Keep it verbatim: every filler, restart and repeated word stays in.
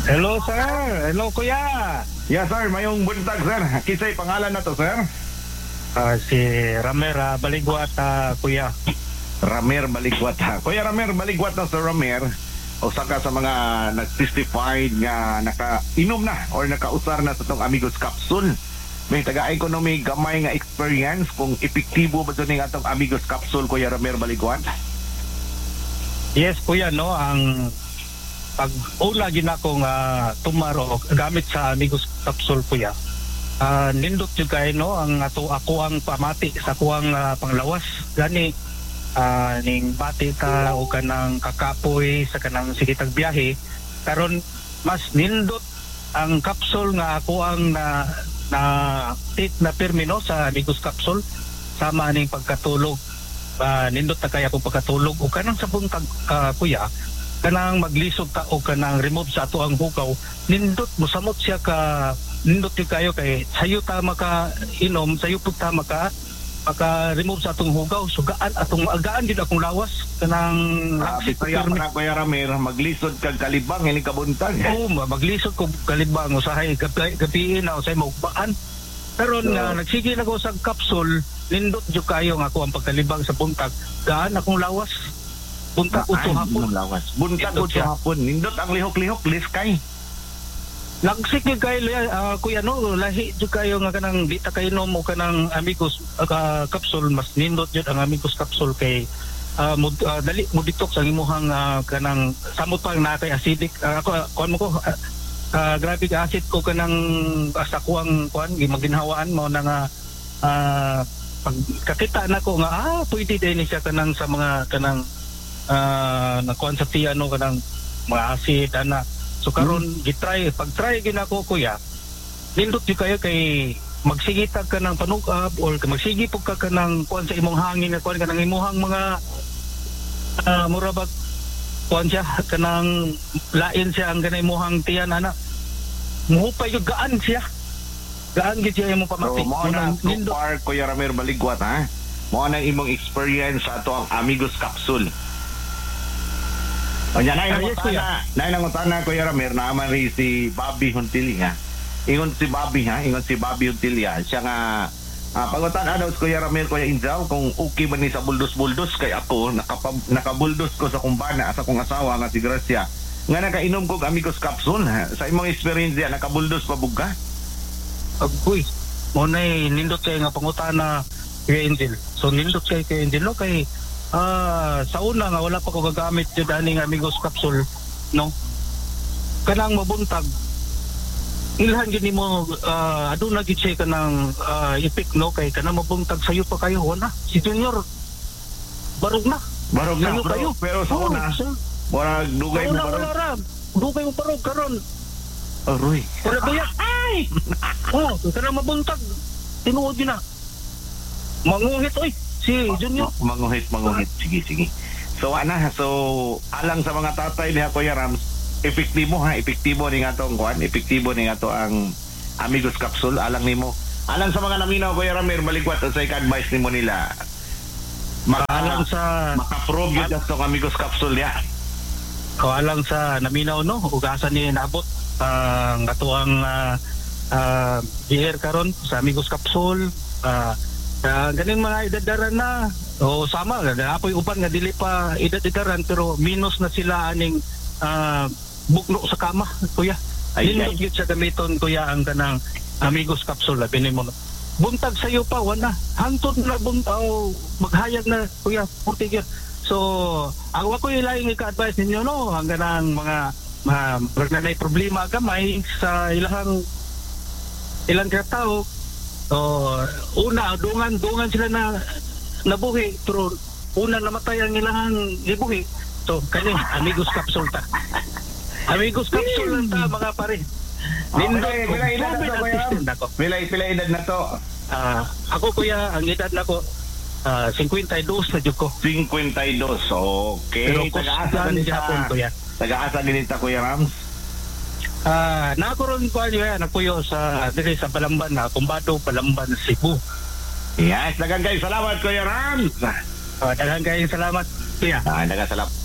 Hello, sir. Hello, kuya. Yes, sir. Mayong buntag, sir. Kisay pangalan na to, sir? Ah, si Ramer ah, Baligwat, ah, kuya. Ramer Baligwat, ha? Kuya Ramer Baligwat na, Sir Ramer. O saka sa mga nag-testified nga naka-inom na or nakausar na sa itong Amigos Capsule. May taga-economy gamay nga experience kung epektibo ba ito ng atong Amigos Capsule, Kuya Ramer Baligwat? Yes, kuya, no. Ang pag una ginako nga tumaro gamit sa Amigos Capsule, kuya. Ah, nindot jud kay no ang ato ako ang pamati sa kuang ah, panglawas gani ah, ning bati ta o kanang kakapoy sa kanang sigitag biyahe karon mas nindot ang capsule nga ako ang na na take na permino sa Amigos Capsule sama ning pagkatulog. Ah, nindot na kaya ko pagkatulog o kanang sa buntag ah, kuya kanang maglisod ta o kanang remove sa ato ang hugaw nindot mosamot siya ka nindot yung kayo kay sayo ta maka inom sayo pud ta maka maka remove sa atong hugaw so gaan atong agaan gid akong lawas kanang Ah, Kuya, para Kuya Ramer, maglisod kag kalibang, ini kabuntag. oh maglisod ko kalibang usahay gabi gabiin na usay magbaan karon nga So- nagsige na ko sa capsule nindot jud kayo nga ako ang pagkalibang sa buntag gaan akong lawas buntag uto hapon lawas. Buntag Nindot uto siya. hapon. Nindot ang lihok-lihok, liskay. Nagsik ni kayo uh, kuya no lahi jud kayo nga kanang di ta kayo mo kanang Amigos uh, capsule mas nindot jud ang Amigos Capsule kay uh, mud, uh, dali mo detox ang imuhang uh, kanang samot pang natay acidic uh, ako kuan mo ko uh, uh, grabe ka acid ko kanang uh, sa kuang kuan gimaginhawaan mo na nga uh, pag kakita na ko nga ah pwede din siya kanang sa mga kanang uh, na kuan sa piano kanang mga acid ana. So karon hmm. gitry pag try ginako kuya nindot jud kayo kay magsigitag ka ng panukab or magsigipog ka ka ng kuan sa imong hangin na kuan ka ng imuhang mga uh, mura ba kuan siya kanang lain siya ang ganay imuhang tiyan ana muhupay yung gaan siya gaan gid siya imong pamati So, mo na so far, Kuya Ramer Baligwat, ha? Mo na imong experience sa ato ang Amigos Capsule. O yan, Ah, nainang yes, utana, nainang utana, Kuya Ramer, naaman rin si Bobby Huntilia. Ingon si Bobby, ha? Ingon si Bobby Huntilia. Siya nga, uh, pangutan daw si Kuya Ramer, Kuya Injaw, kung okay ba ni sa buldos-buldos, kay ako, nakapab, nakabuldos ko sa kumbana, sa kong asawa, nga si Gracia. Nga nakainom ko Amigos Capsule, ha? Sa imong experience yan, nakabuldos pa bugka? Agoy mo na nindot kay nga pangutana kay Angel. So nindot kay kay Angel no kay ah sa una nga wala pa ko gagamit jud ani nga Amigos Capsule no. Kanang mabuntag ilhan gid nimo uh, aduna gid siya kanang uh, epic no kay kanang mabuntag sayo pa kayo wala. Si Junior barog na. Barog na, Sayo bro. kayo. Pero sa Oh, una, sa- wala dugay sa mo una barog. wala ra. Dugay mo barog karon. Aroy. Wala ba yan? Ay! Oh, kanang mabuntag. Tinuod yun na. Manguhit oy si Junior. Manguhit, manguhit. Sige, sige. So, ana, so, alang sa mga tatay niya, Kuya Rams, epektibo ha, epektibo ni nga to ang kuhan, epektibo ni nga to ang Amigos Capsule, alang nimo. Alang sa mga naminaw, Kuya Ramer, Baligwat, sa advice nimo nila, maka, Alang sa maka-prove yun to ang Amigos Capsule ya. kawalang sa naminaw no ugasan ni nabot ang uh, ato ang uh, uh, beer karon sa Amigos Capsule uh, uh, ganing mga idadaran na o sama apoy uban nga dili pa idadaran pero minus na sila aning uh, bukno sa kama kuya Ay, nindot ay. gyud sa gamiton kuya ang kanang Amigos Capsule labi mo buntag sayo pa wala hangtod na buntaw maghayag na kuya forty gyud. So ang ako ilaing ika-advise ninyo no ang ganang mga ma uh, may problema gamay sa ilang ilang katao so una dungan dungan sila na nabuhi pero una namatay ang ilang gibuhi so kani Amigos Capsule ta Amigos Capsule lang ta mga pare Nindot, pila edad na to, Kuya Ram? nako Pila, pila edad na to? ah ako kuya ang edad nako ah fifty-two na jud ko fifty-two. Okay. pero Taga-asa kusgan ganita. Japon kuya. Taga-asa ganita, Kuya Rams. Ah, nakoron ko ano yan, nakuyo sa dili sa Palamban na Kumbado, Palamban, Cebu. Yes, dagang kayo. Salamat, Kuya Rams. Ah, daghang kayong salamat kuya. Ah, nagasalap.